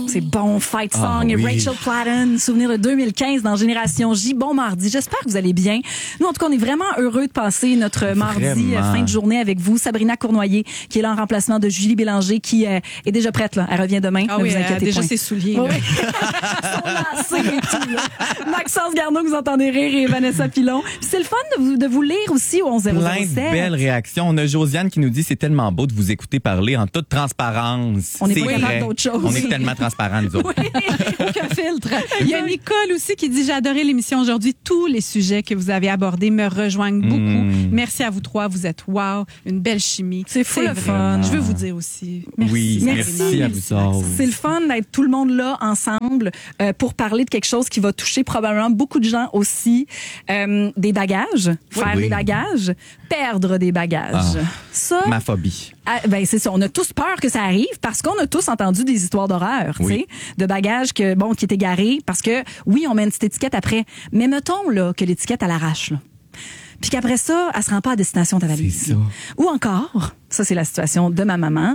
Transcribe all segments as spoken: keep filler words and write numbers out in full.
C'est bon, Fight Song Ah, et oui. Rachel Platten, souvenir de deux mille quinze dans Génération J. Bon mardi, j'espère que vous allez bien. Nous, en tout cas, on est vraiment heureux de passer notre mardi Vraiment. euh, fin de journée avec vous. Sabrina Cournoyer, qui est là en remplacement de Julie Bélanger, qui euh, est déjà prête. Là. Elle revient demain. Ah ne oui, vous elle a inquiétez déjà point. ses souliers. Oui, là. oui. Son lacet et tout, là. Maxence Garneau, que vous entendez rire, et Vanessa Pilon. Puis c'est le fun de vous, de vous lire aussi au onze zéro zéro Plein sept. de belles réactions. On a Josiane qui nous dit c'est tellement beau de vous écouter parler en toute transparence. On est C'est pas capable vrai. d'autre chose. On est tellement transparents, nous autres. Oui, aucun filtre. Il y a Nicole aussi qui dit « J'ai adoré l'émission aujourd'hui. Tous les sujets que vous avez abordés me rejoignent beaucoup. Mm. Merci à vous trois. Vous êtes wow. Une belle chimie. C'est fou le vrai. fun. Je veux vous dire aussi. Merci. Oui, Merci. merci, à vous autres. C'est le fun d'être tout le monde là ensemble euh, pour parler de quelque chose qui va toucher probablement beaucoup de gens aussi. Euh, des bagages, faire Oui. des bagages, perdre des bagages. Ah. Ça, Ma phobie. ah, ben c'est ça. On a tous peur que ça arrive parce qu'on a tous entendu des histoires d'horreur, tu Oui. sais, de bagages que bon qui étaient garés parce que oui, on met une petite étiquette après, mais mettons là que l'étiquette elle arrache là. Puis qu'après ça, elle se rend pas à destination de ta valise. C'est ça. Ou encore, ça c'est la situation de ma maman.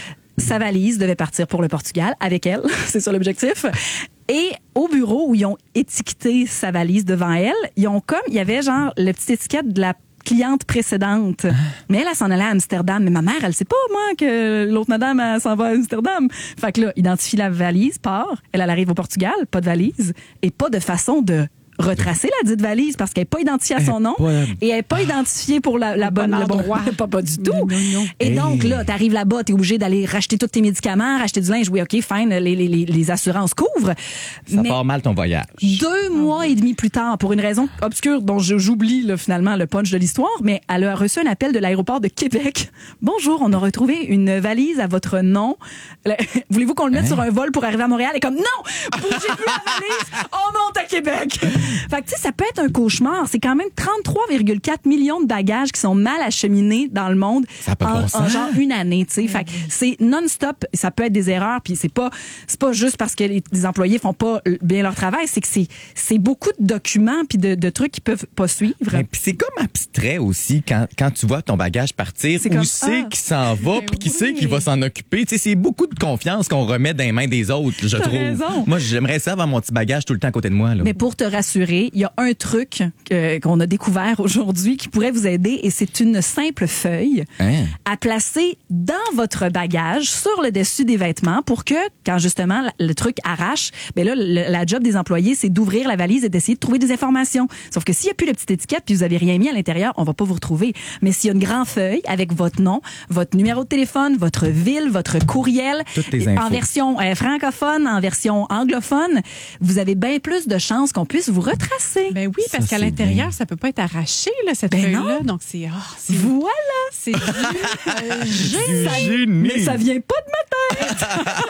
Sa valise devait partir pour le Portugal avec elle, c'est ça l'objectif. Et au bureau où ils ont étiqueté sa valise devant elle, ils ont comme il y avait genre la petite étiquette de la cliente précédente. Mais elle, elle s'en allait à Amsterdam. Mais ma mère, elle sait pas, moi, que l'autre madame, elle s'en va à Amsterdam. Fait que là, identifie la valise, part. Elle, elle arrive au Portugal, pas de valise. Et pas de façon de retracer la dite valise parce qu'elle n'est pas identifiée à son nom pas- et elle n'est pas identifiée pour la, la bonne bon le bon endroit. pas, pas du tout. Non, non, non. Et Hey. donc là, tu arrives là-bas, tu es obligé d'aller racheter tous tes médicaments, racheter du linge. Oui, OK, fine, les, les, les, les assurances couvrent. Ça Mais part mal ton voyage. deux mois et demi plus tard, pour une raison obscure dont je- j'oublie là, finalement le punch de l'histoire, mais elle a reçu un appel de l'aéroport de Québec. Bonjour, on a retrouvé une valise à votre nom. Le- Voulez-vous qu'on le mette Hein? sur un vol pour arriver à Montréal? Et comme, non! Bougez plus la valise! On monte à Québec! Fait que, tu sais, ça peut être un cauchemar. C'est quand même trente-trois virgule quatre millions de bagages qui sont mal acheminés dans le monde Ça a pas de en, bon en sens. genre une année, tu sais. Fait que c'est non-stop. Ça peut être des erreurs, puis c'est pas, c'est pas juste parce que les, les employés font pas bien leur travail, c'est que c'est, c'est beaucoup de documents puis de, de trucs qui peuvent pas suivre. Et puis c'est comme abstrait aussi quand, quand tu vois ton bagage partir, C'est où comme, c'est ah. qui s'en va, Ben puis qui oui. c'est qui va s'en occuper. Tu sais, c'est beaucoup de confiance qu'on remet dans les mains des autres, je T'as trouve. raison. Moi, j'aimerais ça avoir mon petit bagage tout le temps à côté de moi. Là. Mais pour te rassurer, il y a un truc euh, qu'on a découvert aujourd'hui qui pourrait vous aider et c'est une simple feuille Hein? à placer dans votre bagage sur le dessus des vêtements pour que quand justement le truc arrache, ben là le- la job des employés c'est d'ouvrir la valise et d'essayer de trouver des informations. Sauf que s'il y a plus la petite étiquette puis vous avez rien mis à l'intérieur, on va pas vous retrouver. Mais s'il y a une grande feuille avec votre nom, votre numéro de téléphone, votre ville, votre courriel, Toutes les infos. en version euh, francophone, en version anglophone, vous avez bien plus de chances qu'on puisse vous retracer. Ben oui, parce Ça, qu'à c'est l'intérieur, bien. ça peut pas être arraché, là, cette Ben feuille-là. non. Donc, c'est, oh, c'est, Voilà. c'est du, euh, Du génie. génie. Mais ça vient pas de ma tête.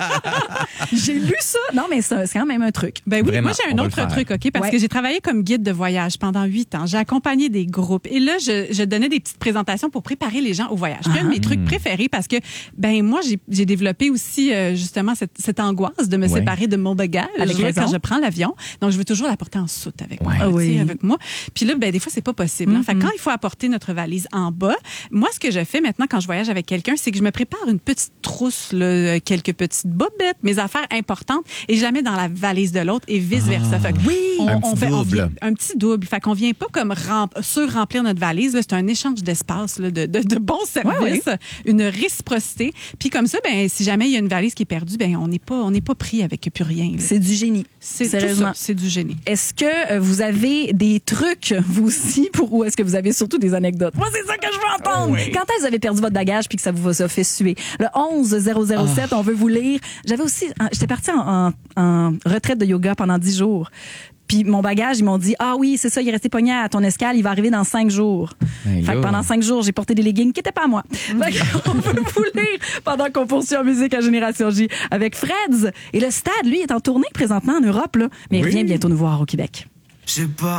J'ai lu ça. Non, mais ça, c'est quand même un truc. Ben oui, Vraiment, moi j'ai on un va autre le faire. truc, OK? Parce Ouais. que j'ai travaillé comme guide de voyage pendant huit ans. J'ai accompagné des groupes. Et là, je, je donnais des petites présentations pour préparer les gens au voyage. C'est un de mes trucs préférés parce que, ben moi, j'ai, j'ai développé aussi euh, justement cette, cette angoisse de me Ouais. séparer de mon bagage Avec là, raison. quand je prends l'avion. Donc, je veux toujours la porter en soute avec moi. Ouais. là, tu sais, Oui. avec moi. Puis là, ben des fois, c'est pas possible. hein. Fait que quand il faut apporter notre valise en bas, moi, ce que je fais maintenant quand je voyage avec quelqu'un, c'est que je me prépare une petite trousse, là, quelques petites bobettes, mes affaires importantes, et je la mets dans la valise de l'autre et vice-versa. Fait que Oui. on, Un on petit fait on double. vient- un petit double. Fait qu'on vient pas comme rem- sur-remplir notre valise. là. C'est un échange d'espace, là, de, de, de bons services, Ouais, une réciprocité. Puis comme ça, ben si jamais il y a une valise qui est perdue, ben on n'est pas, on n'est pas pris avec plus rien. là. C'est du génie. C'est tout Sérieusement. ça, c'est du génie. Est-ce que euh, vous avez des trucs, vous aussi, pour, ou est-ce que vous avez surtout des anecdotes? Moi, c'est ça que je veux entendre. Oui. Quand est-ce que vous avez perdu votre bagage puis que ça vous a fait suer? Le onze zéro zéro sept, on veut vous lire. J'avais aussi, hein, j'étais partie en, en, en retraite de yoga pendant dix jours. Puis mon bagage, ils m'ont dit, ah oui, c'est ça, il est resté pogné à ton escale, il va arriver dans cinq jours. Ben fait que là. pendant cinq jours, j'ai porté des leggings qui n'étaient pas à moi. Fait qu'on veut vous lire pendant qu'on poursuit en musique à Génération J avec Freds. Et le stade, lui, est en tournée présentement en Europe, là, mais il Oui. revient bientôt nous voir au Québec. J'ai pas